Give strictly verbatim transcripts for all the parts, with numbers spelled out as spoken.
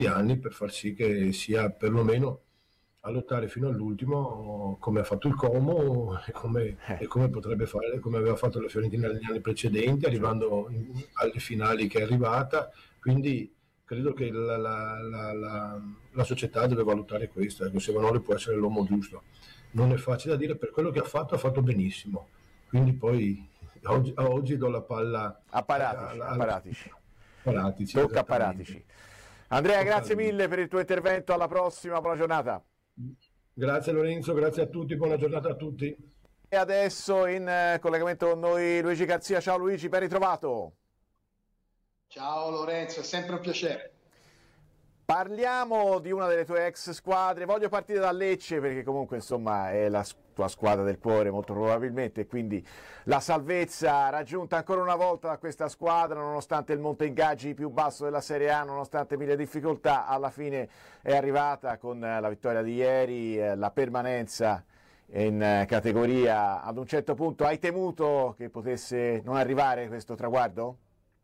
anni per far sì che sia perlomeno a lottare fino all'ultimo, come ha fatto il Como e come, Eh. e come potrebbe fare, come aveva fatto la Fiorentina negli anni precedenti, arrivando in- alle finali che è arrivata. Quindi credo che la, la- la- la- la società deve valutare questo, ecco, se Vanoli può essere l'uomo giusto. Non è facile da dire, per quello che ha fatto, ha fatto benissimo. Quindi poi oggi, a oggi do la palla A Paratici, alla- a alla- Paratici. Paratici, Tocca a esattamente. Paratici. Andrea, Tocca a grazie lui. mille per il tuo intervento, alla prossima, buona giornata. Grazie Lorenzo, grazie a tutti, buona giornata a tutti. E adesso in eh, collegamento con noi Luigi Garzia. Ciao Luigi, ben ritrovato. Ciao Lorenzo, è sempre un piacere. Parliamo di una delle tue ex squadre, voglio partire da Lecce perché comunque insomma è la tua squadra del cuore molto probabilmente, quindi la salvezza raggiunta ancora una volta da questa squadra nonostante il monte ingaggi più basso della Serie A, nonostante mille difficoltà, alla fine è arrivata con la vittoria di ieri, eh, la permanenza in eh, categoria. Ad un certo punto hai temuto che potesse non arrivare questo traguardo?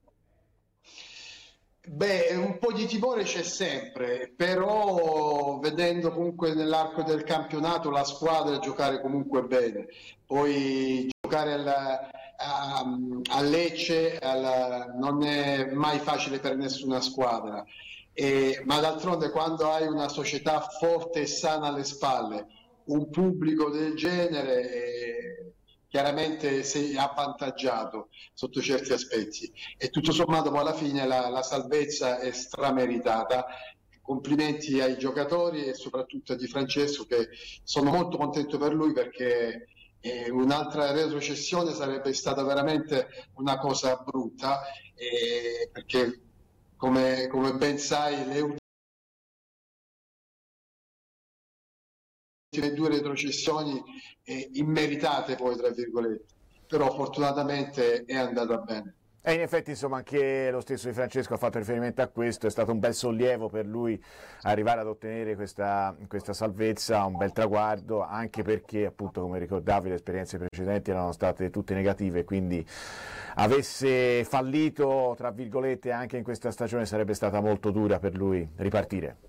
Beh, un po' di timore c'è sempre, però vedendo comunque nell'arco del campionato la squadra giocare comunque bene, poi giocare al, a, a Lecce al- non è mai facile per nessuna squadra. E- ma d'altronde quando hai una società forte e sana alle spalle, un pubblico del genere, eh, chiaramente sei avvantaggiato sotto certi aspetti. E tutto sommato poi alla fine la, la salvezza è strameritata. Complimenti ai giocatori e soprattutto a Di Francesco, che sono molto contento per lui, perché eh, un'altra retrocessione sarebbe stata veramente una cosa brutta, eh, perché come, come ben sai le ultime due retrocessioni eh, immeritate poi tra virgolette, però fortunatamente è andata bene. E in effetti insomma anche lo stesso Di Francesco ha fatto riferimento a questo, è stato un bel sollievo per lui arrivare ad ottenere questa, questa salvezza, un bel traguardo, anche perché appunto come ricordavi le esperienze precedenti erano state tutte negative, quindi avesse fallito tra virgolette anche in questa stagione sarebbe stata molto dura per lui ripartire.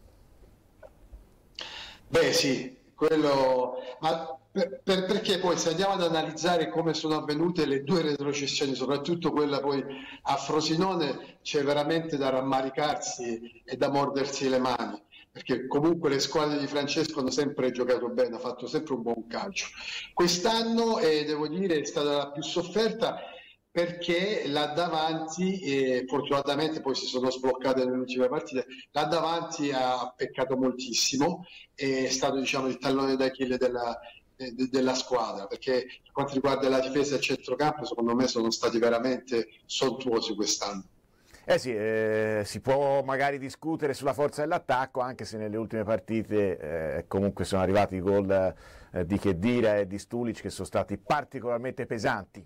Beh sì, quello, ma per- per- perché poi se andiamo ad analizzare come sono avvenute le due retrocessioni, soprattutto quella poi a Frosinone, c'è veramente da rammaricarsi e da mordersi le mani, perché comunque le squadre di Francesco hanno sempre giocato bene, ha fatto sempre un buon calcio. Quest'anno, eh, devo dire, è stata la più sofferta, perché là davanti, eh, fortunatamente poi si sono sbloccate nelle ultime partite, là davanti ha peccato moltissimo, è stato diciamo il tallone d'Achille della, de- della squadra, perché per quanto riguarda la difesa e il centrocampo secondo me sono stati veramente sontuosi quest'anno. Eh sì, eh, si può magari discutere sulla forza dell'attacco, anche se nelle ultime partite eh, comunque sono arrivati i gol eh, di Khedira e di Stulic che sono stati particolarmente pesanti.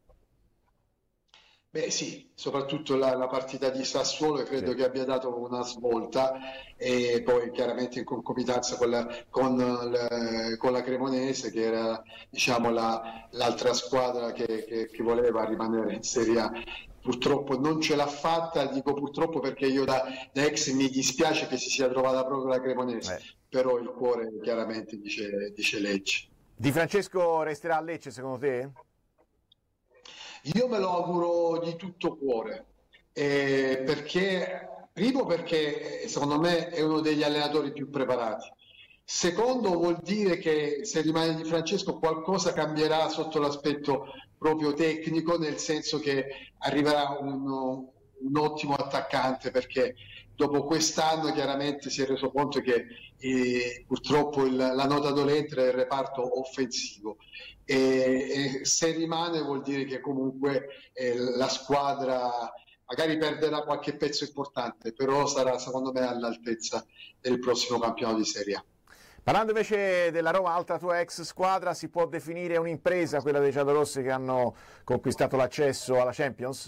Beh sì, soprattutto la, la partita di Sassuolo credo Sì. che abbia dato una svolta, e poi chiaramente in concomitanza con la, con, la- con la Cremonese, che era diciamo la- l'altra squadra che, che- che voleva rimanere in Serie A. Purtroppo non ce l'ha fatta, dico purtroppo perché io da, da ex mi dispiace che si sia trovata proprio la Cremonese, Eh. però il cuore chiaramente dice, dice Lecce. Di Francesco resterà a Lecce secondo te? Io me lo auguro di tutto cuore, eh, perché, primo perché eh, secondo me è uno degli allenatori più preparati. Secondo, vuol dire che se rimane Di Francesco qualcosa cambierà sotto l'aspetto proprio tecnico, nel senso che arriverà un, un ottimo attaccante, perché dopo quest'anno chiaramente si è reso conto che eh, purtroppo il- la nota dolente è il reparto offensivo. E, e se rimane vuol dire che comunque eh, la squadra magari perderà qualche pezzo importante, però sarà secondo me all'altezza del prossimo campionato di Serie A. Parlando invece della Roma, altra tua ex squadra, si può definire un'impresa quella dei giallorossi che hanno conquistato l'accesso alla Champions?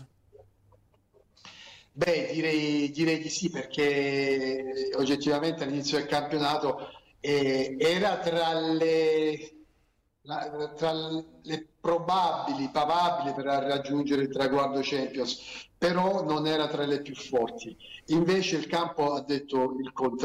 Beh, direi, direi di sì, perché oggettivamente all'inizio del campionato eh, era tra le, la- tra le probabili, papabili per raggiungere il traguardo Champions. però non era tra le più forti. Invece il campo ha detto il contrario.